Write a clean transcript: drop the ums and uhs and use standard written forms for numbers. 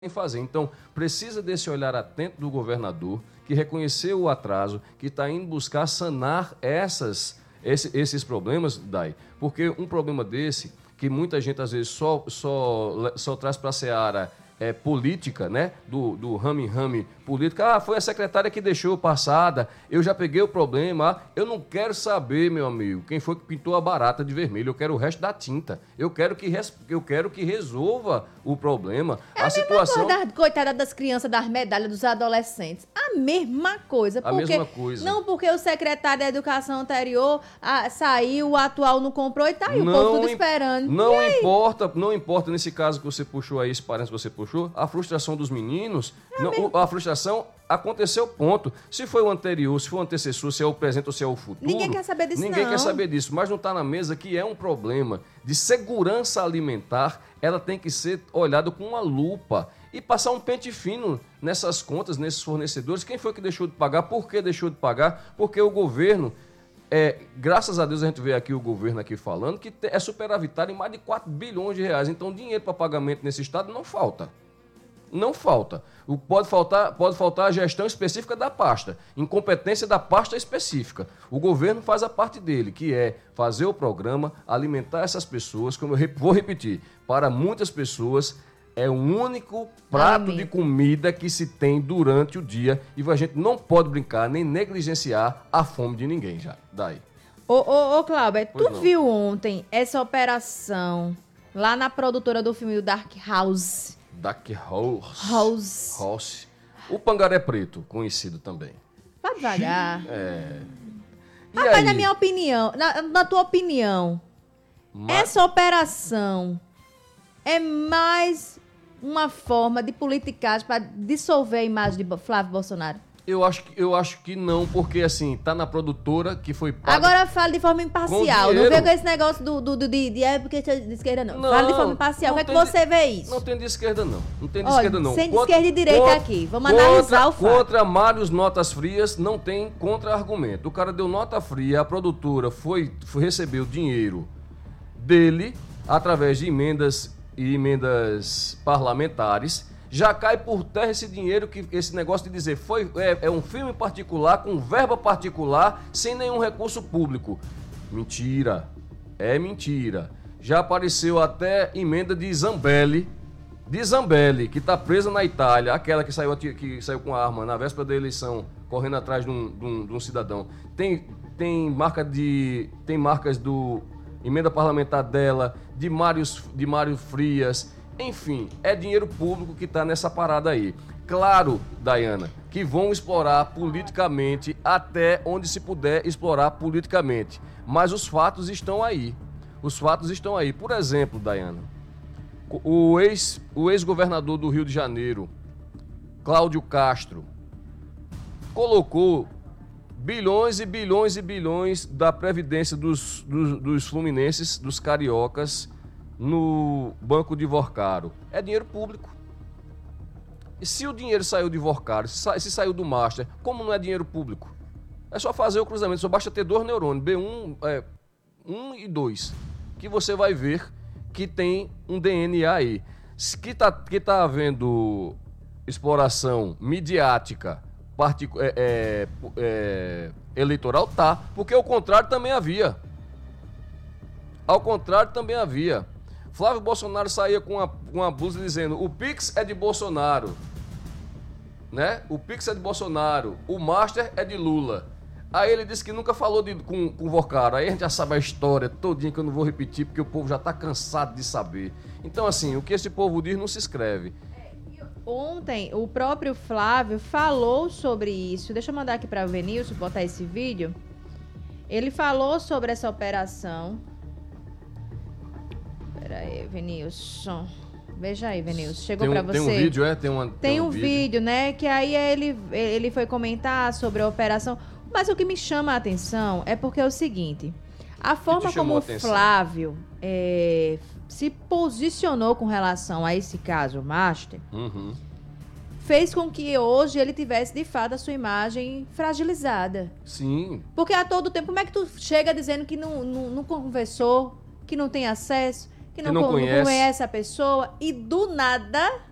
fazer. Então, precisa desse olhar atento do governador, que reconheceu o atraso, que está indo buscar sanar esses problemas, Dai. Porque um problema desse, que muita gente às vezes só traz para a seara política, né? Do rame-rame política. Foi a secretária que deixou passada, eu já peguei o problema. Eu não quero saber, meu amigo, quem foi que pintou a barata de vermelho. Eu quero o resto da tinta. Eu quero que resolva o problema. A situação... Coitada das crianças, das medalhas, dos adolescentes. A mesma coisa. Mesma coisa. Não porque o secretário da educação anterior saiu, o atual não comprou e tá aí, o povo tudo esperando. Não importa nesse caso que você puxou aí, esse parênteses que você puxou, a frustração dos meninos, a frustração aconteceu, ponto. Se foi o anterior, se foi o antecessor, se é o presente ou se é o futuro... Ninguém quer saber disso, Ninguém quer saber disso, mas não está na mesa que é um problema de segurança alimentar, ela tem que ser olhada com uma lupa e passar um pente fino nessas contas, nesses fornecedores. Quem foi que deixou de pagar? Por que deixou de pagar? Porque o governo... graças a Deus a gente vê aqui o governo aqui falando que é superavitário em mais de 4 bilhões de reais. Então, dinheiro para pagamento nesse estado não falta. Não falta. Pode faltar a gestão específica da pasta, incompetência da pasta específica. O governo faz a parte dele, que é fazer o programa, alimentar essas pessoas, como eu vou repetir, para muitas pessoas é o único prato de comida que se tem durante o dia e a gente não pode brincar nem negligenciar a fome de ninguém já. Daí. Ô Cláudio, viu ontem essa operação lá na produtora do filme do Dark House? Dark House. O Pangaré Preto, conhecido também. Vai devagar. Rapaz, aí? Na minha opinião, na tua opinião, essa operação é mais uma forma de politicagem para dissolver a imagem de Flávio Bolsonaro? Eu acho que não, porque assim, tá na produtora que foi paga. Agora fala de forma imparcial. Não vê com esse negócio de porque de esquerda, não. Fala de forma imparcial. Como é que você vê isso? Não tem de esquerda, não. Não tem de esquerda, não. Sem de esquerda e direita aqui. Vamos analisar o fato. Contra Mário Notas Frias, não tem contra-argumento. O cara deu nota fria, a produtora recebeu dinheiro dele através de emendas parlamentares. Já cai por terra esse dinheiro, esse negócio de dizer é um filme particular, com verba particular, sem nenhum recurso público. Mentira. É mentira. Já apareceu até emenda de Zambelli, que está presa na Itália, aquela que saiu com a arma na véspera da eleição, correndo atrás de um cidadão. Tem marcas do emenda parlamentar dela, de Mário Frias. Enfim, é dinheiro público que está nessa parada aí. Claro, Dayana, que vão explorar politicamente até onde se puder explorar politicamente. Mas os fatos estão aí. Por exemplo, Dayana, o ex-governador do Rio de Janeiro, Cláudio Castro, colocou bilhões e bilhões e bilhões da previdência dos fluminenses, dos cariocas, no Banco de Vorcaro. É dinheiro público. E se o dinheiro saiu de Vorcaro, se saiu do Master, como não é dinheiro público? É só fazer o cruzamento, só basta ter 2 neurônios, B1, 1 e 2, que você vai ver que tem um DNA aí. Que tá havendo exploração midiática, eleitoral, tá, porque ao contrário também havia. Flávio Bolsonaro saía com uma blusa dizendo: o Pix é de Bolsonaro, né? O Pix é de Bolsonaro, o Master é de Lula. Aí ele disse que nunca falou com o Vorcaro. Aí a gente já sabe a história todinha, que eu não vou repetir, porque o povo já está cansado de saber. Então, assim, o que esse povo diz não se escreve. Ontem, o próprio Flávio falou sobre isso. Deixa eu mandar aqui para o Venilson botar esse vídeo. Ele falou sobre essa operação. Peraí, Venilson. Veja aí, Venilson. Chegou para você? Tem um vídeo, Tem um vídeo, né? Que aí ele foi comentar sobre a operação. Mas o que me chama a atenção é porque é o seguinte. A forma como o Flávio se posicionou com relação a esse caso, Master, fez com que hoje ele tivesse, de fato, a sua imagem fragilizada. Sim. Porque a todo tempo, como é que tu chega dizendo que não conversou, que não tem acesso, que não conhece a pessoa, e do nada